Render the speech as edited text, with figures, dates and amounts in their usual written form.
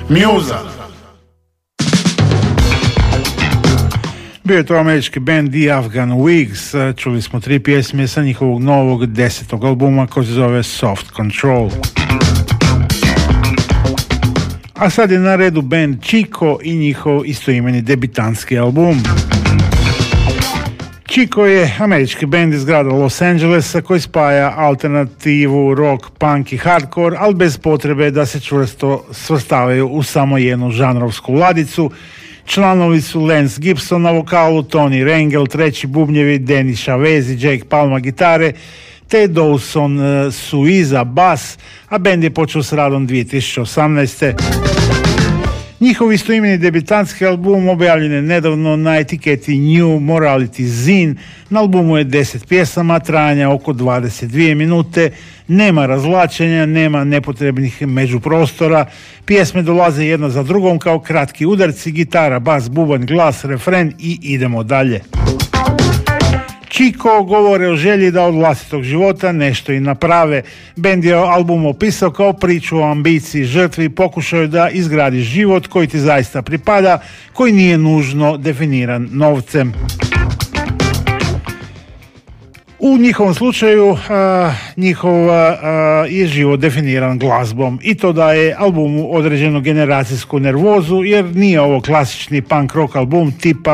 Musa. Bio je to američki band The Afghan Wigs. Čuli smo 3 pjesme sa njihovog novog 10. albuma koji se zove Soft Control. A sad je na redu band Chico i njihov istoimeni debitanski album. Chico je američki band iz grada Los Angelesa koji spaja alternativu, rock, punk i hardcore, ali bez potrebe da se čvrsto svrstavaju u samo jednu žanrovsku ladicu. Članovi su Lance Gibson na vokalu, Tony Rangel, treći bubnjevi, Danny Chavez i Jake Palma gitare, te Dawson Suiza bas, a bend je počeo s radom 2018. Njihov istoimeni debitantski album objavljen je nedavno na etiketi New Morality Zine. Na albumu je 10 pjesama, trajanja oko 22 minute, nema razvlačenja, nema nepotrebnih međuprostora, pjesme dolaze jedna za drugom kao kratki udarci, gitara, bas, bubanj, glas, refren i idemo dalje. Chico govore o želji da od vlastitog života nešto i naprave. Bend je album opisao kao priču o ambiciji, žrtvi, pokušaju da izgradiš život koji ti zaista pripada, koji nije nužno definiran novcem. U njihovom slučaju njihov je život definiran glazbom i to daje albumu određenu generacijsku nervozu jer nije ovo klasični punk rock album tipa